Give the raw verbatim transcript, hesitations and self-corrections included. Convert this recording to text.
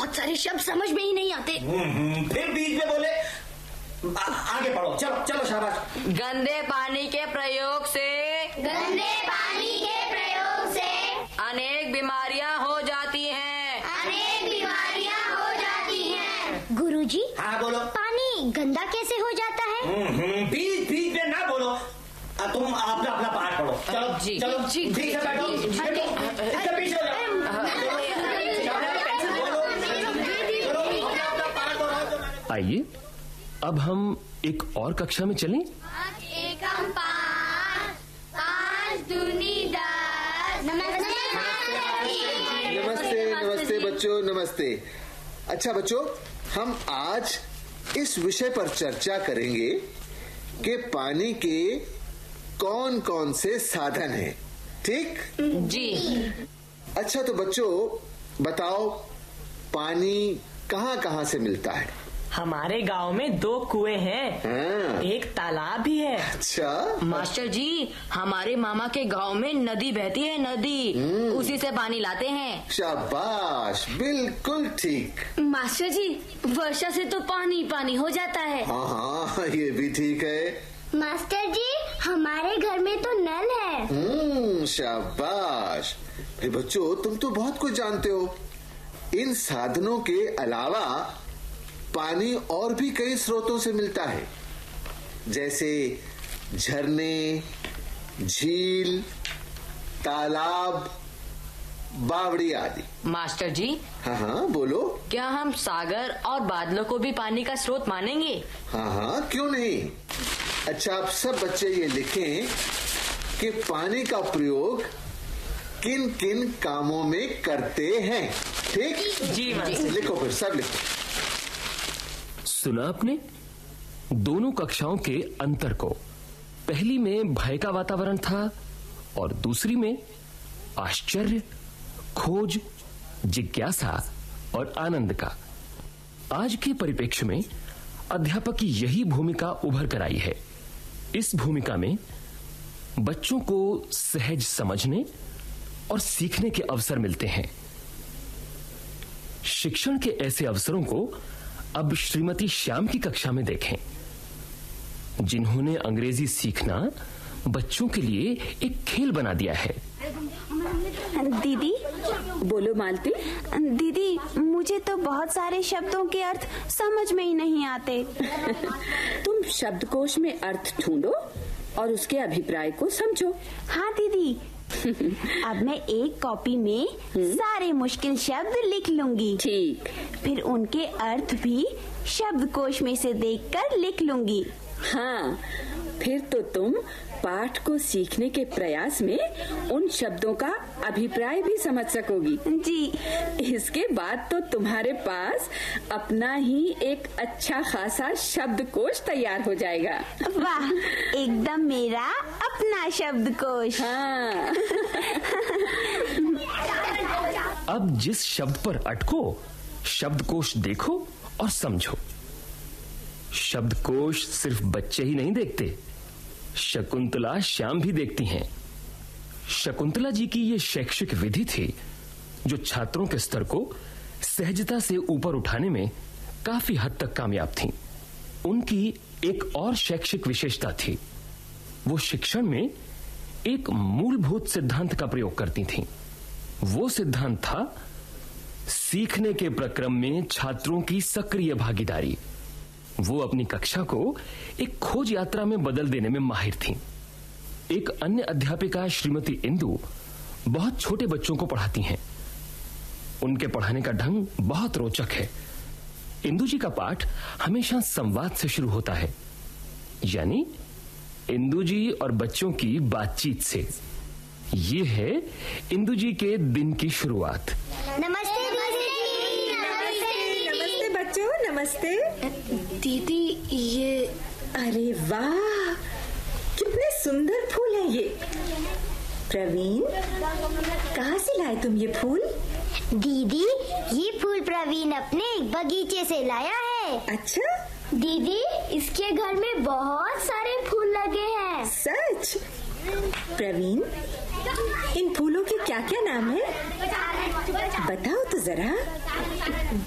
बहुत सारे शब्द समझ में ही नहीं आते। फिर बीच में बोले। आ, आगे पढ़ो, चलो चलो शाबाश। गंदे पानी के प्रयोग से गंदे पानी के प्रयोग से अनेक बीमारियां हो जाती हैं। अनेक बीमारियां हो जाती हैं। गुरुजी, हाँ बोलो। पानी गंदा कैसे हो जाता है? बीच बीच में ना बोलो, आ, तुम अपना अपना पाठ पढ़ो। चलो जी, चलो जी, ठीक है, बैठो जी, जी, बैठो, इसके पीछे हो जाओ। आइए अब हम एक और कक्षा में चलें। एकम पाँच, पाँच दूनी दस। नमस्ते नमस्ते बच्चों, नमस्ते। अच्छा बच्चों, हम आज इस विषय पर चर्चा करेंगे कि पानी के कौन कौन से साधन हैं, ठीक? जी। अच्छा तो बच्चों बताओ, पानी कहाँ कहाँ से मिलता है? हमारे गांव में दो कुएं हैं। हाँ। एक तालाब भी है। अच्छा मास्टर जी, हमारे मामा के गांव में नदी बहती है, नदी, उसी से पानी लाते हैं। शाबाश, बिल्कुल ठीक। मास्टर जी, वर्षा से तो पानी पानी हो जाता है। हाँ हाँ, ये भी ठीक है। मास्टर जी, हमारे घर में तो नल है। हम्म, शाबाश। अरे बच्चों, तुम तो बहुत कुछ जानते हो। इन साधनों के अलावा पानी और भी कई स्रोतों से मिलता है, जैसे झरने, झील, तालाब, बावड़ी आदि। मास्टर जी, हाँ हाँ बोलो। क्या हम सागर और बादलों को भी पानी का स्रोत मानेंगे? हाँ हाँ, क्यों नहीं। अच्छा, आप सब बच्चे ये लिखें कि पानी का प्रयोग किन किन कामों में करते हैं, ठीक? जी लिखो फिर, सब लिखो। सुना आपने दोनों कक्षाओं के अंतर को। पहली में भय का वातावरण था और दूसरी में आश्चर्य, खोज, जिज्ञासा और आनंद का। आज के परिप्रेक्ष्य में अध्यापक की यही भूमिका उभर कर आई है। इस भूमिका में बच्चों को सहज समझने और सीखने के अवसर मिलते हैं। शिक्षण के ऐसे अवसरों को अब श्रीमती श्याम की कक्षा में देखें, जिन्होंने अंग्रेजी सीखना बच्चों के लिए एक खेल बना दिया है। दीदी, बोलो मालती। दीदी, मुझे तो बहुत सारे शब्दों के अर्थ समझ में ही नहीं आते। तुम शब्दकोश में अर्थ ढूंढो और उसके अभिप्राय को समझो। हाँ दीदी, अब मैं एक कॉपी में सारे मुश्किल शब्द लिख लूंगी। ठीक। फिर उनके अर्थ भी शब्दकोश में से देखकर लिख लूंगी। हाँ, फिर तो तुम पाठ को सीखने के प्रयास में उन शब्दों का अभिप्राय भी समझ सकोगी। जी। इसके बाद तो तुम्हारे पास अपना ही एक अच्छा खासा शब्दकोश तैयार हो जाएगा। वाह, एकदम मेरा अपना शब्दकोश। हाँ। अब जिस शब्द पर अटको, शब्दकोश देखो और समझो। शब्दकोश सिर्फ बच्चे ही नहीं देखते, शकुंतला श्याम भी देखती हैं। शकुंतला जी की ये शैक्षिक विधि थी जो छात्रों के स्तर को सहजता से ऊपर उठाने में काफी हद तक कामयाब थी। उनकी एक और शैक्षिक विशेषता थी, वो शिक्षण में एक मूलभूत सिद्धांत का प्रयोग करती थीं। वो सिद्धांत था सीखने के प्रक्रम में छात्रों की सक्रिय भागीदारी। वो अपनी कक्षा को एक खोज यात्रा में बदल देने में माहिर थीं। एक अन्य अध्यापिका श्रीमती इंदु बहुत छोटे बच्चों को पढ़ाती हैं। उनके पढ़ाने का ढंग बहुत रोचक है। इंदु जी का पाठ हमेशा संवाद से शुरू होता है, यानी इंदु जी और बच्चों की बातचीत से। ये है इंदु जी के दिन की शुरुआत। नमस्ते दीदी। नमस्ते नमस्ते बच्चों, नमस्ते। दीदी, ये अरे वाह, कितने सुंदर फूल हैं ये। प्रवीण, कहाँ से लाए तुम ये फूल? दीदी, ये फूल प्रवीण अपने बगीचे से लाया है। अच्छा दीदी, इसके घर में बहुत सारे फूल लगे हैं। सच? प्रवीण, इन फूलों के क्या क्या नाम है? बताओ तो जरा।